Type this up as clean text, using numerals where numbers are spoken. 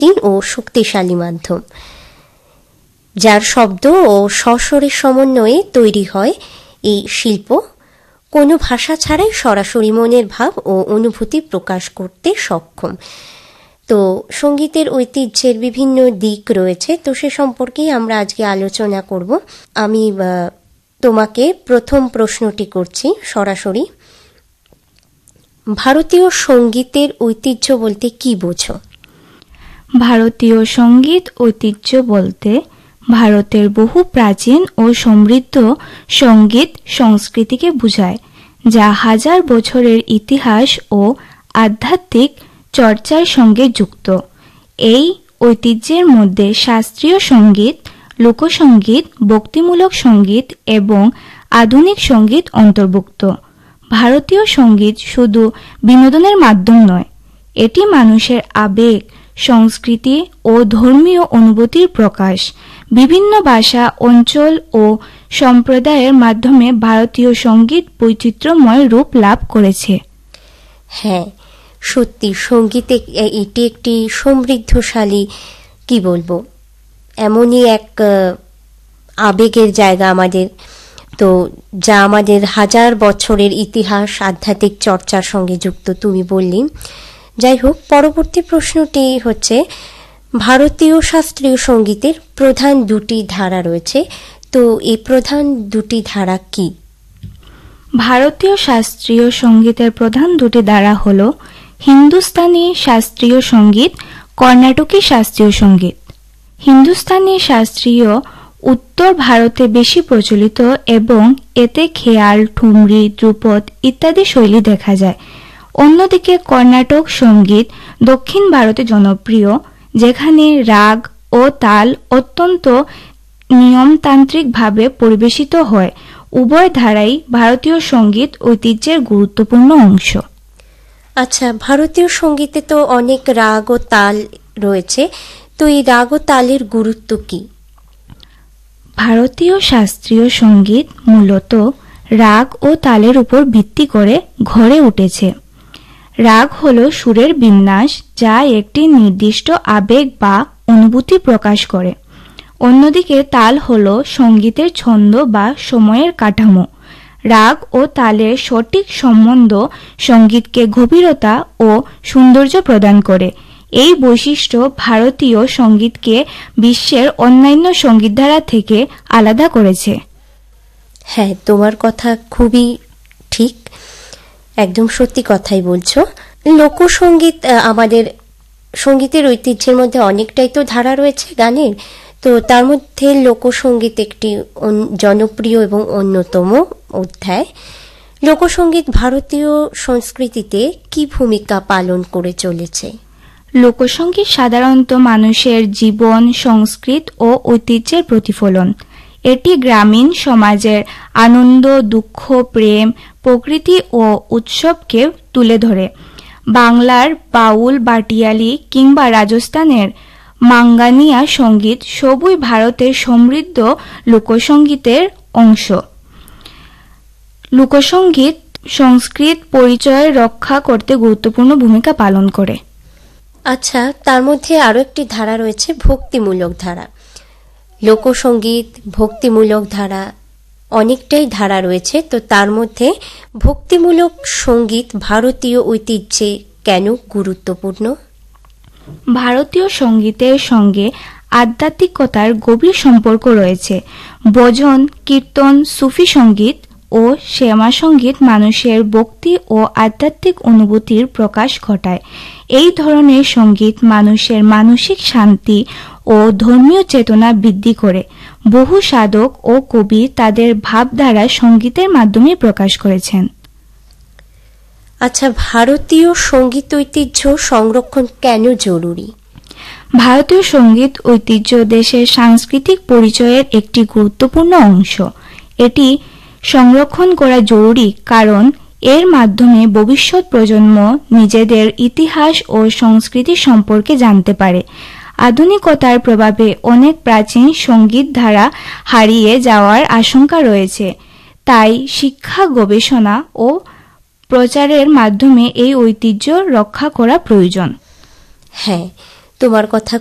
প্রাচীন ও শক্তিশালী মাধ্যম, যার শব্দ ও স্বরের সমন্বয়ে তৈরি হয় এই শিল্প কোনো ভাষা ছাড়াই সরাসরি মনের ভাব ও অনুভূতি প্রকাশ করতে সক্ষম। তো সঙ্গীতের ঐতিহ্যের বিভিন্ন দিক রয়েছে, তো সে সম্পর্কেই আমরা আজকে আলোচনা করব। আমি তোমাকে প্রথম প্রশ্নটি করছি সরাসরি। ভারতীয় সঙ্গীতের ঐতিহ্য বলতে কি বোঝো? ভারতীয় সঙ্গীত ঐতিহ্য বলতে ভারতের বহু প্রাচীন ও সমৃদ্ধ সঙ্গীত সংস্কৃতিকে বোঝায়, যা হাজার বছরের ইতিহাস ও আধ্যাত্মিক চর্চার সঙ্গে যুক্ত। এই ঐতিহ্যের মধ্যে শাস্ত্রীয় সঙ্গীত, লোকসঙ্গীত, ভক্তিমূলক সঙ্গীত এবং আধুনিক সঙ্গীত অন্তর্ভুক্ত। ভারতীয় সঙ্গীত শুধু বিনোদনের মাধ্যম নয়, এটি মানুষের আবেগ, সংস্কৃতি ও ধর্মীয় অনুভূতির প্রকাশ। বিভিন্ন ভাষা, অঞ্চল ও সম্প্রদায়ের মাধ্যমে ভারতীয় সঙ্গীত বৈচিত্র্যময় রূপ লাভ করেছে। হ্যাঁ, সত্যি সঙ্গীতে এটি একটি সমৃদ্ধশালী, কি বলবো, এমনই এক আবেগের জায়গা আমাদের, তো যা আমাদের হাজার বছরের ইতিহাস, আধ্যাত্মিক চর্চার সঙ্গে যুক্ত, তুমি বললি। যাই হোক, পরবর্তী প্রশ্নটি হচ্ছে, ভারতীয় শাস্ত্রীয় সঙ্গীতের প্রধান দুটি ধারা রয়েছে, তো এই প্রধান দুটি ধারা কি? ভারতীয় শাস্ত্রীয় সঙ্গীতের প্রধান দুটি ধারা হল হিন্দুস্তানি শাস্ত্রীয় সঙ্গীত, কর্ণাটকী শাস্ত্রীয় সঙ্গীত। হিন্দুস্তানি শাস্ত্রীয় উত্তর ভারতে বেশি প্রচলিত এবং এতে খেয়াল, ঠুমরি, ধ্রুপদ ইত্যাদি শৈলী দেখা যায়। অন্যদিকে কর্ণাটক সঙ্গীত দক্ষিণ ভারতে জনপ্রিয়, যেখানে রাগ ও তাল অত্যন্ত নিয়মতান্ত্রিকভাবে পরিবেশিত হয়। উভয় ধারাই ভারতীয় সঙ্গীত ঐতিহ্যের গুরুত্বপূর্ণ অংশ। আচ্ছা, ভারতীয় সঙ্গীতে তো অনেক রাগ ও তাল রয়েছে, তো এই রাগ ও তালের গুরুত্ব কি? ভারতীয় শাস্ত্রীয় সঙ্গীত মূলত রাগ ও তালের উপর ভিত্তি করে গড়ে উঠেছে। রাগ হল সুরের বিন্যাস, যা একটি নির্দিষ্ট আবেগ বা অনুভূতি প্রকাশ করে। অন্যদিকে তাল হল সঙ্গীতের ছন্দ বা সময়ের কাঠামো। রাগ ও তালের সঠিক সম্বন্ধ সঙ্গীতকে গভীরতা ও সৌন্দর্য প্রদান করে। এই বৈশিষ্ট্য ভারতীয় সঙ্গীতকে বিশ্বের অন্যান্য সঙ্গীতধারা থেকে আলাদা করেছে। হ্যাঁ, তোমার কথা খুবই ঠিক, একদম সত্যি কথাই বলছো। লোকসঙ্গীত আমাদের সঙ্গীতের ঐতিহ্যের মধ্যে অনেকটাই তো ধারা রয়েছে গানের, তো তার মধ্যে লোকসঙ্গীত একটি জনপ্রিয় এবং অন্যতম অধ্যায়। লোকসঙ্গীত ভারতীয় সংস্কৃতিতে কি ভূমিকা পালন করে চলেছে? লোকসঙ্গীত সাধারণত মানুষের জীবন, সংস্কৃতি ও ঐতিহ্যের প্রতিফলন। এটি গ্রামীণ সমাজের আনন্দ, দুঃখ, প্রেম, প্রকৃতি ও উৎসবকে তুলে ধরে। বাংলার বাউল, বাটিয়ালি কিংবা রাজস্থানের মাঙ্গানিয়া সঙ্গীত সবই ভারতের সমৃদ্ধ লোকসঙ্গীতের অংশ। লোকসঙ্গীত সংস্কৃত পরিচয় রক্ষা করতে গুরুত্বপূর্ণ ভূমিকা পালন করে। আচ্ছা, তার মধ্যে আরো একটি ধারা রয়েছে ভক্তিমূলক ধারা। লোকসঙ্গীত, ভক্তিমূলক ধারা, অনেকটাই ধারা রয়েছে, তো তার মধ্যে ভক্তিমূলক সঙ্গীত ভারতীয় ঐতিহ্যে কেন গুরুত্বপূর্ণ? ভারতীয় সঙ্গীতের সঙ্গে আধ্যাত্মিকতার গভীর সম্পর্ক রয়েছে। ভজন, কীর্তন, সুফি সঙ্গীত ও শ্যামা সঙ্গীত মানুষের ভক্তি ও আধ্যাত্মিক অনুভূতির প্রকাশ ঘটায়। এই ধরনের সঙ্গীত মানুষের মানসিক শান্তি ও ধর্মীয় চেতনা বৃদ্ধি করে। বহু সাধক ও কবি তাদের ভাবধারা সঙ্গীতের মাধ্যমে প্রকাশ করেছেন। আচ্ছা, ভারতীয় সঙ্গীত ঐতিহ্য সংরক্ষণ কেন জরুরি? ভারতীয় সঙ্গীত ঐতিহ্য দেশের সাংস্কৃতিক পরিচয়ের একটি গুরুত্বপূর্ণ অংশ। এটি সংরক্ষণ করা জরুরি কারণ এর মাধ্যমে ভবিষ্যৎ প্রজন্ম নিজেদের ইতিহাস ও সংস্কৃতি সম্পর্কে জানতে পারে। আধুনিকতার প্রভাবে অনেক প্রাচীন সঙ্গীত ধারা হারিয়ে যাওয়ার আশঙ্কা রয়েছে, তাই শিক্ষা, গবেষণা ও প্রচারের মাধ্যমে এই ঐতিহ্য রক্ষা করা প্রয়োজন। হ্যাঁ, তোমার কথা